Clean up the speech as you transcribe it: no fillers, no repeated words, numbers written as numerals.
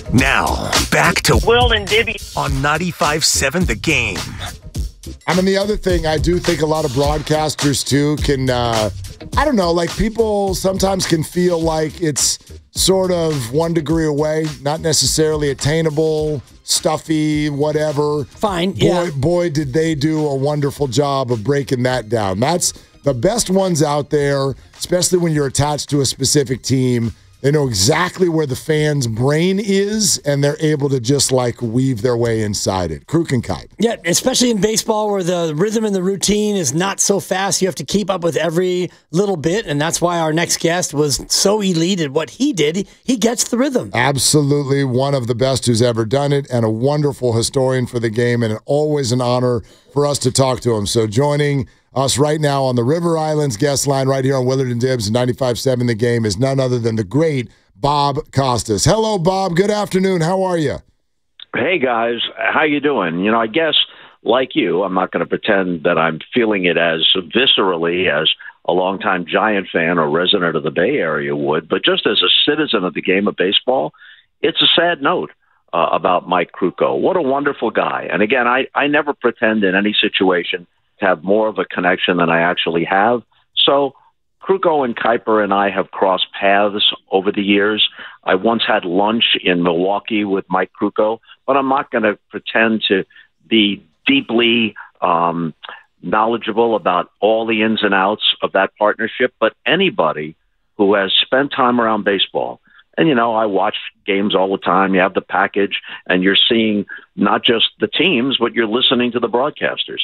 Now, back to Will and Dibby on 95.7 The Game. I mean, the other thing, I do think a lot of broadcasters, too, can, I don't know, like people sometimes can feel like it's sort of 1 degree away, not necessarily attainable, stuffy, whatever. Fine, yeah. Boy, did they do a wonderful job of breaking that down. That's the best ones out there, especially when you're attached to a specific team. They know exactly where the fan's brain is, and they're able to just like weave their way inside it. Kruk and Kuip. Yeah, especially in baseball where the rhythm and the routine is not so fast. You have to keep up with every little bit, and that's why our next guest was so elite at what he did. He gets the rhythm. Absolutely one of the best who's ever done it, and a wonderful historian for the game, and always an honor for us to talk to him. So joining us right now on the River Islands guest line right here on Willard and Dibs and 95.7 The Game is none other than the great Bob Costas. Hello, Bob. Good afternoon. How are you? Hey, guys. How you doing? I guess, like you, I'm not going to pretend that I'm feeling it as viscerally as a longtime Giant fan or resident of the Bay Area would, but just as a citizen of the game of baseball, it's a sad note about Mike Krukow. What a wonderful guy. And again, I never pretend in any situation to have more of a connection than I actually have. So Krukow and Kuiper and I have crossed paths over the years. I once had lunch in Milwaukee with Mike Krukow, but I'm not going to pretend to be deeply knowledgeable about all the ins and outs of that partnership. But anybody who has spent time around baseball, and, I watch games all the time. You have the package, and you're seeing not just the teams, but you're listening to the broadcasters.